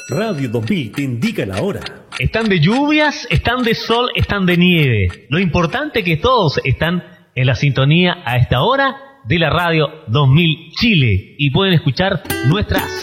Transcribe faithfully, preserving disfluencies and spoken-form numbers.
Radio dos mil te indica la hora. Están de lluvias, están de sol, están de nieve. Lo importante es que todos están en la sintonía a esta hora de la Radio dos mil Chile y pueden escuchar nuestras